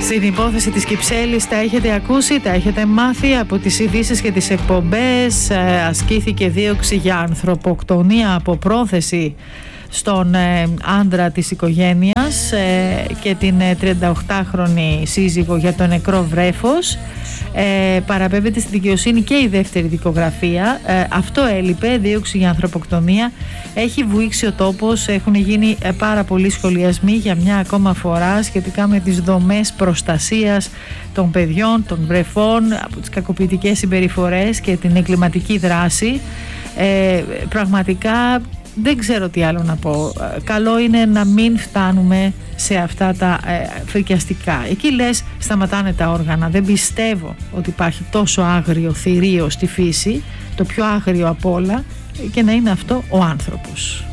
Στην υπόθεση της Κυψέλης τα έχετε ακούσει, τα έχετε μάθει από τις ειδήσεις και τις εκπομπές. Ασκήθηκε δίωξη για ανθρωποκτονία από πρόθεση στον άντρα της οικογένειας και την 38χρονη σύζυγο για το νεκρό βρέφος. Παραπέμπεται στη δικαιοσύνη και η δεύτερη δικογραφία. Αυτό έλειπε, δίωξη για ανθρωποκτονία. Έχει βουήξει ο τόπος, έχουν γίνει πάρα πολλοί σχολιασμοί για μια ακόμα φορά σχετικά με τις δομές προστασίας των παιδιών, των βρεφών, από τις κακοποιητικές συμπεριφορές και την εγκληματική δράση. Πραγματικά δεν ξέρω τι άλλο να πω. Καλό είναι να μην φτάνουμε σε αυτά τα φρικιαστικά. Εκεί λες σταματάνε τα όργανα. Δεν πιστεύω ότι υπάρχει τόσο άγριο θηρίο στη φύση, το πιο άγριο απ' όλα, και να είναι αυτό ο άνθρωπος.